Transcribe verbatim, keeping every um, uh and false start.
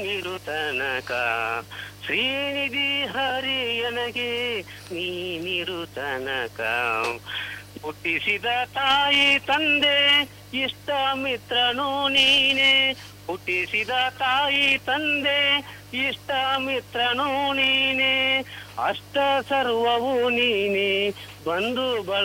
ಇರು ತನಕ ಶ್ರೀನಿಧಿ ಹರಿಯನಗೆ ನೀನಿರು ತನಕ ಹುಟ್ಟಿಸಿದ ತಾಯಿ ತಂದೆ ಇಷ್ಟ ಮಿತ್ರನು ನೀನೆ ಹುಟ್ಟಿಸಿದ ತಾಯಿ ತಂದೆ ಇಷ್ಟ ಮಿತ್ರನು ನೀನೆ ಅಷ್ಟ ಸರ್ವವು ನೀನೆ ಬಂಧು ಬಳ